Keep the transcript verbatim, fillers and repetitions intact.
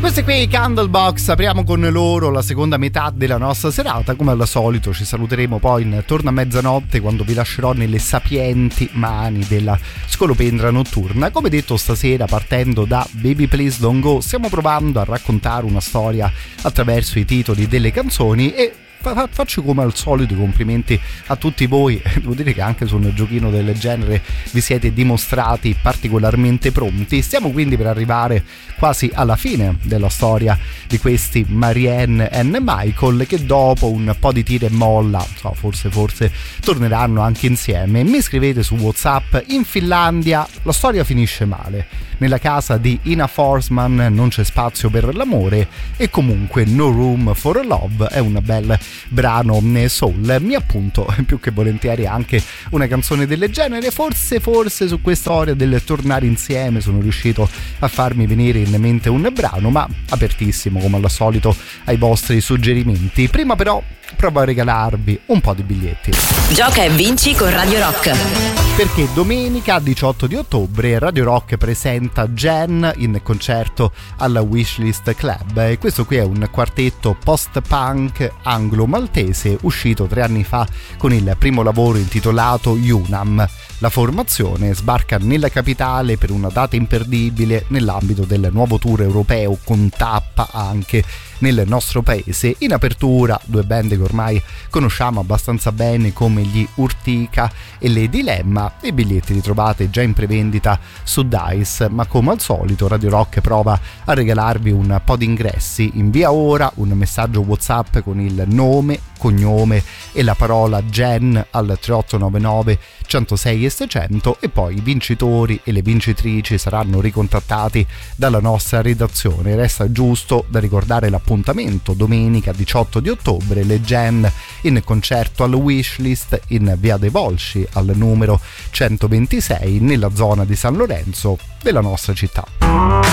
Questi qui, Candlebox, apriamo con loro la seconda metà della nostra serata. Come al solito ci saluteremo poi intorno a mezzanotte, quando vi lascerò nelle sapienti mani della scolopendra notturna. Come detto, stasera, partendo da Baby Please Don't Go, stiamo provando a raccontare una storia attraverso i titoli delle canzoni e faccio come al solito i complimenti a tutti voi. Devo dire che anche su un giochino del genere vi siete dimostrati particolarmente pronti. Stiamo quindi per arrivare quasi alla fine della storia di questi Marianne and Michael, che dopo un po' di tira e molla, so, forse forse torneranno anche insieme. Mi scrivete su WhatsApp: in Finlandia la storia finisce male, nella casa di Ina Forsman non c'è spazio per l'amore e comunque No Room for Love è un bel brano soul. Mi appunto più che volentieri anche una canzone del genere. Forse forse su questa storia del tornare insieme sono riuscito a farmi venire in mente un brano, ma apertissimo come al solito ai vostri suggerimenti. Prima però provo a regalarvi un po' di biglietti. Gioca e vinci con Radio Rock, perché domenica diciotto di ottobre Radio Rock presenta Jen in concerto alla Wishlist Club, e questo qui è un quartetto post-punk anglo-maltese uscito tre anni fa con il primo lavoro intitolato Unam. La formazione sbarca nella capitale per una data imperdibile nell'ambito del nuovo tour europeo, con tappa anche nel nostro paese. In apertura due band che ormai conosciamo abbastanza bene come gli Urtica e le Dilemma. I biglietti li trovate già in prevendita su Dice, ma come al solito Radio Rock prova a regalarvi un po' di ingressi. Invia ora un messaggio WhatsApp con il nome, cognome e la parola Jen al tre otto nove nove centosei e seicento, e poi i vincitori e le vincitrici saranno ricontattati dalla nostra redazione. Resta giusto da ricordare l'appuntamento: domenica diciotto di ottobre, le Jen in concerto al Wishlist in via dei Volsci al numero centoventisei nella zona di San Lorenzo della nostra città.